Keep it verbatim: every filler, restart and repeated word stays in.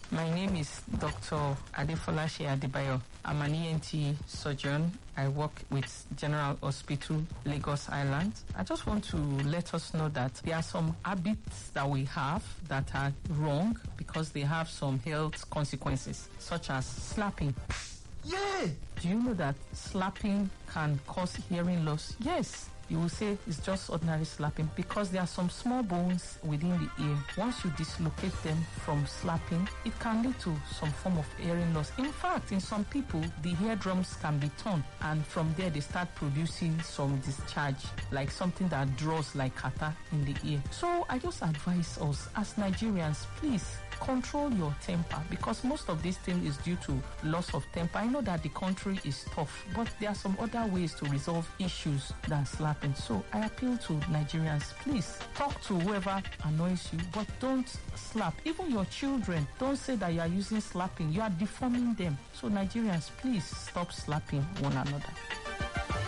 My name is Doctor Adefolashe Adebayo. I'm an E N T surgeon. I work with General Hospital, Lagos Island. I just want to let us know that there are some habits that we have that are wrong because they have some health consequences, such as slapping. Yeah! Do you know that slapping can cause hearing loss? Yes. You will say it's just ordinary slapping because there are some small bones within the ear. Once you dislocate them from slapping, it can lead to some form of hearing loss. In fact, in some people, the eardrums can be torn, and from there they start producing some discharge, like something that draws like kata in the ear. So I just advise us as Nigerians, please control your temper, because most of this thing is due to loss of temper. I know that the country is tough, but there are some other ways to resolve issues than slapping. So I appeal to Nigerians, please talk to whoever annoys you, but don't slap. Even your children, don't say that you are using slapping. You are deforming them. So Nigerians, please stop slapping one another.